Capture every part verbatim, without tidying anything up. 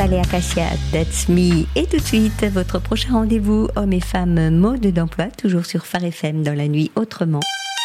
Talea Cassia, That's Me. Et tout de suite, votre prochain rendez-vous, hommes et femmes, mode d'emploi, toujours sur Phare F M dans la nuit autrement.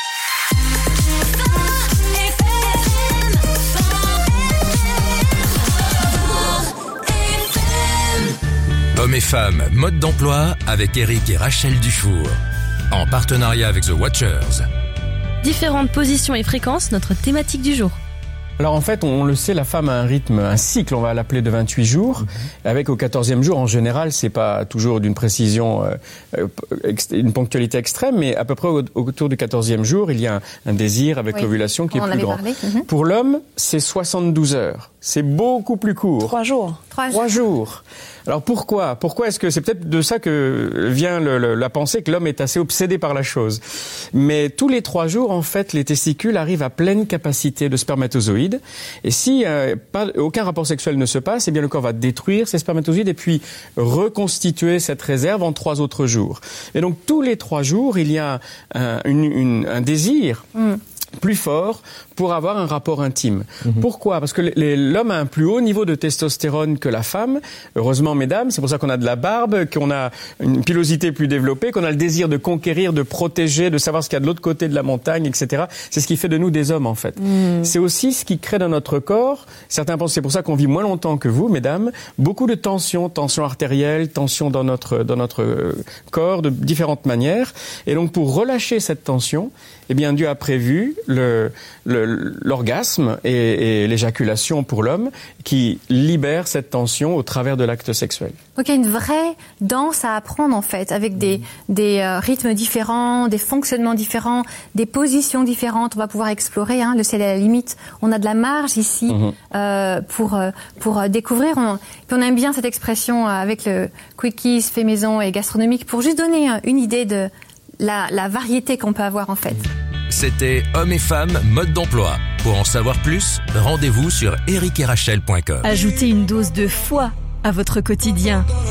Hommes et femmes, mode d'emploi avec Eric et Rachel Dufour. En partenariat avec The Watchers. Différentes positions et fréquences, notre thématique du jour. Alors en fait, on le sait, la femme a un rythme, un cycle, on va l'appeler de vingt-huit jours. Mmh. Avec au quatorzième jour, en général, c'est pas toujours d'une précision, euh, une ponctualité extrême, mais à peu près autour du quatorzième jour, il y a un, un désir avec oui. l'ovulation qui on est plus grand. Mmh. Pour l'homme, c'est soixante-douze heures. C'est beaucoup plus court. Trois jours. Trois, Trois jours. Alors pourquoi Pourquoi est-ce que c'est peut-être de ça que vient le, le, la pensée que l'homme est assez obsédé par la chose. Mais tous les trois jours, en fait, les testicules arrivent à pleine capacité de spermatozoïdes. Et si euh, pas, aucun rapport sexuel ne se passe, eh bien le corps va détruire ces spermatozoïdes et puis reconstituer cette réserve en trois autres jours. Et donc tous les trois jours, il y a un, une, une, un désir. Mm. plus fort pour avoir un rapport intime. Mmh. Pourquoi ? Parce que les, l'homme a un plus haut niveau de testostérone que la femme. Heureusement, mesdames, c'est pour ça qu'on a de la barbe, qu'on a une pilosité plus développée, qu'on a le désir de conquérir, de protéger, de savoir ce qu'il y a de l'autre côté de la montagne, et cetera. C'est ce qui fait de nous des hommes, en fait. Mmh. C'est aussi ce qui crée dans notre corps, certains pensent que c'est pour ça qu'on vit moins longtemps que vous, mesdames, beaucoup de tensions, tensions artérielles, tensions dans notre, dans notre corps de différentes manières. Et donc, pour relâcher cette tension, eh bien, Dieu a prévu le, le, l'orgasme et, et l'éjaculation pour l'homme qui libère cette tension au travers de l'acte sexuel. Donc il y a une vraie danse à apprendre en fait, avec des, des euh, rythmes différents, des fonctionnements différents, des positions différentes. On va pouvoir explorer, hein, le ciel à la limite. On a de la marge ici mmh. euh, pour, euh, pour euh, découvrir. On, puis on aime bien cette expression euh, avec le quickies, fait maison et gastronomique pour juste donner euh, une idée de la, la variété qu'on peut avoir en fait. C'était Hommes et femmes, mode d'emploi. Pour en savoir plus, rendez-vous sur eric et rachel point com. Ajoutez une dose de foi à votre quotidien.